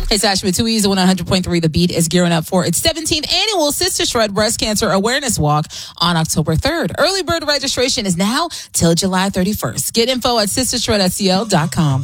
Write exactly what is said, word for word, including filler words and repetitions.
Hey, Sash, with two E's, one hundred point three, The Beat is gearing up for its seventeenth annual Sister Shred Breast Cancer Awareness Walk on October third. Early bird registration is now till July thirty-first. Get info at sister shred s c l dot com.